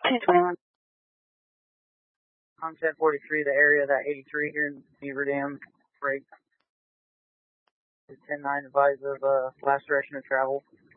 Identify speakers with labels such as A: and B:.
A: 21. I'm 1043, the area of that 83 here in Beaver Dam break. 10-9 advise of last direction of travel.